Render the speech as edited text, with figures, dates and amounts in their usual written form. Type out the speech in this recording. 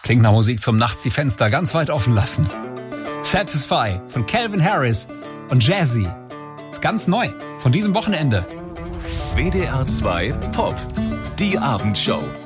Klingt nach Musik zum Nachts die Fenster ganz weit offen lassen. Satisfy von Calvin Harris und Jazzy. Ist ganz neu von diesem Wochenende. WDR 2 Pop. Die Abendshow.